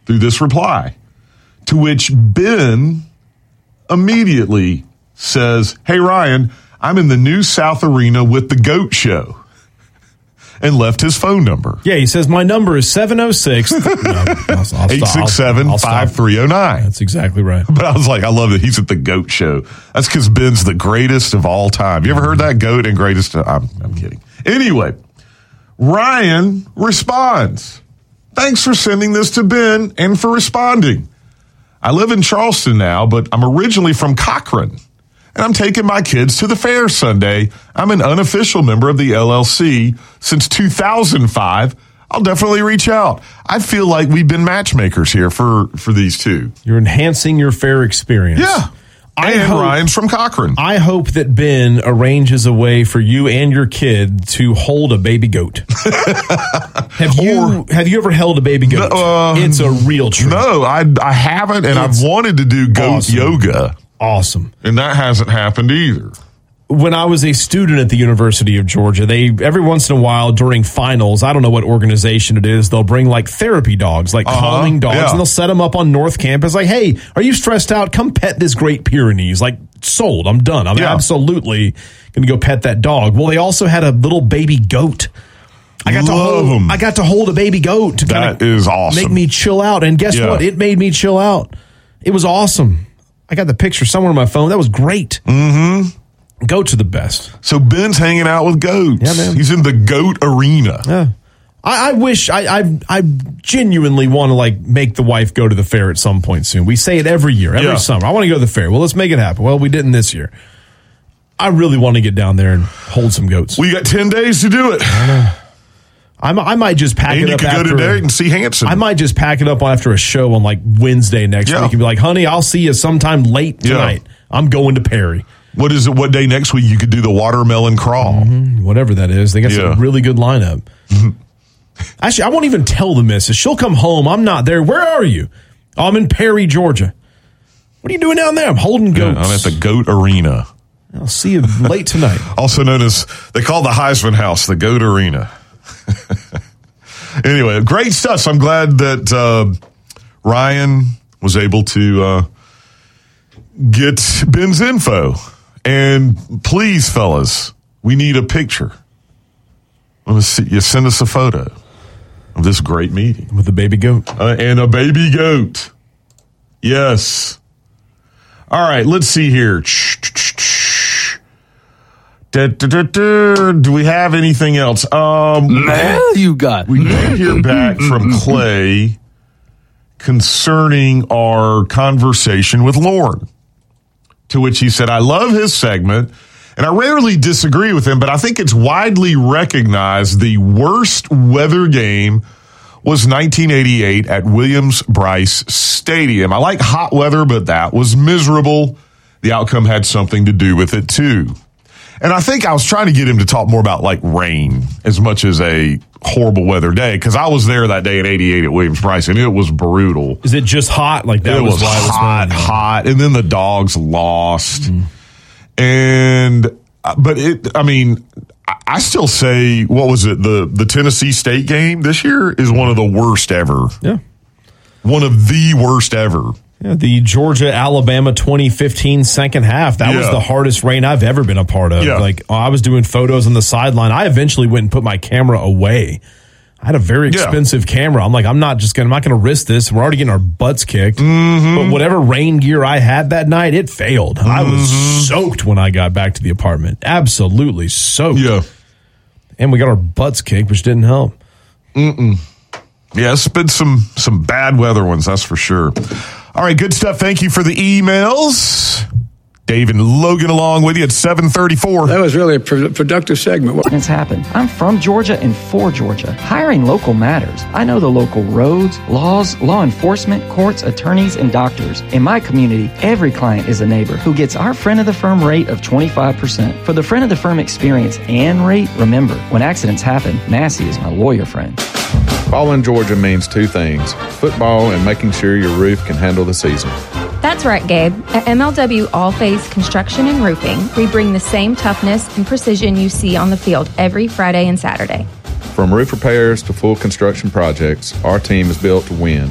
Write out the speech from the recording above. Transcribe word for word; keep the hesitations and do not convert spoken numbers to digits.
through this reply, to which Ben immediately says, "Hey, Ryan, I'm in the New South Arena with the GOAT Show," and left his phone number. Yeah, he says, my number is seven oh six eight six seven, five three oh nine. That's exactly right. But I was like, I love that he's at the GOAT Show. That's because Ben's the greatest of all time. You ever heard that? GOAT and greatest? Of, I'm, I'm kidding. Anyway, Ryan responds, "Thanks for sending this to Ben and for responding. I live in Charleston now, but I'm originally from Cochran, and I'm taking my kids to the fair Sunday. I'm an unofficial member of the L L C since two thousand five. I'll definitely reach out. I feel like we've been matchmakers here for, for these two." You're enhancing your fair experience. Yeah. I and hope, Ryan's from Cochran. I hope that Ben arranges a way for you and your kid to hold a baby goat. have you or, have you ever held a baby goat? Uh, it's a real treat. No, I, I haven't, and it's I've wanted to do goat awesome. yoga. Awesome. And that hasn't happened either. When I was a student at the University of Georgia, they every once in a while during finals, I don't know what organization it is, they'll bring like therapy dogs, like uh-huh, calming dogs, yeah. and they'll set them up on North Campus. Like, hey, are you stressed out? Come pet this Great Pyrenees. Like, sold. I'm done. I'm yeah. absolutely going to go pet that dog. Well, they also had a little baby goat. I got Love to hold. them. I got to hold a baby goat to kind that is awesome. Make me chill out. And guess yeah. what? It made me chill out. It was awesome. I got the picture somewhere on my phone. That was great. Mm-hmm. Goats are the best. So Ben's hanging out with goats. Yeah, man. He's in the goat arena. Yeah. I, I wish I, I I genuinely want to like make the wife go to the fair at some point soon. We say it every year, every yeah. summer. I want to go to the fair. Well, let's make it happen. Well, we didn't this year. I really want to get down there and hold some goats. We got ten days to do it. I know. I'm, I might just pack and it up you could after go today and see Hanson. I might just pack it up after a show on like Wednesday next yeah. week and be like, honey, I'll see you sometime late tonight. Yeah. I'm going to Perry. What is it? What day next week you could do the watermelon crawl? Mm-hmm. Whatever that is. They got yeah. some really good lineup. Actually, I won't even tell the missus. She'll come home. I'm not there. Where are you? Oh, I'm in Perry, Georgia. What are you doing down there? I'm holding goats. Yeah, I'm at the goat arena. I'll see you late tonight. Also known as, they call the Heisman House the goat arena. Anyway, great stuff. So I'm glad that uh, Ryan was able to uh, get Ben's info. And please, fellas, we need a picture. Let's see, you send us a photo of this great meeting with a baby goat uh, and a baby goat. Yes. All right. Let's see here. Da, da, da, da. Do we have anything else? Um, Man, you got. We did hear back from Clay concerning our conversation with Lauren, to which he said, I love his segment, and I rarely disagree with him, but I think it's widely recognized the worst weather game was nineteen eighty-eight at Williams-Brice Stadium. I like hot weather, but that was miserable. The outcome had something to do with it, too. And I think I was trying to get him to talk more about, like, rain as much as a horrible weather day, because I was there that day in eighty-eight at Williams-Brice, and it was brutal. Is it just hot? Like that it was, was why hot, it was hot, and then the dogs lost. Mm-hmm. And, but it, I mean, I still say, what was it, the, the Tennessee State game this year is one of the worst ever. Yeah. One of the worst ever. Yeah, the Georgia-Alabama twenty fifteen second half. That yeah. was the hardest rain I've ever been a part of. Yeah. Like, I was doing photos on the sideline. I eventually went and put my camera away. I had a very expensive yeah. camera. I'm like, I'm not just going to, I'm not going to risk this. We're already getting our butts kicked. Mm-hmm. But whatever rain gear I had that night, it failed. Mm-hmm. I was soaked when I got back to the apartment. Absolutely soaked. Yeah. And we got our butts kicked, which didn't help. Mm-mm. Yeah, it's been some, some bad weather ones, that's for sure. All right, good stuff. Thank you for the emails. Dave and Logan along with you at seven thirty-four. That was really a pro- productive segment. It's happened. I'm from Georgia and for Georgia. Hiring local matters. I know the local roads, laws, law enforcement, courts, attorneys, and doctors. In my community, every client is a neighbor who gets our friend of the firm rate of twenty-five percent. For the friend of the firm experience and rate, remember, when accidents happen, Massey is my lawyer friend. Fall in Georgia means two things, football and making sure your roof can handle the season. That's right, Gabe. At M L W All-Phase Construction and Roofing, we bring the same toughness and precision you see on the field every Friday and Saturday. From roof repairs to full construction projects, our team is built to win.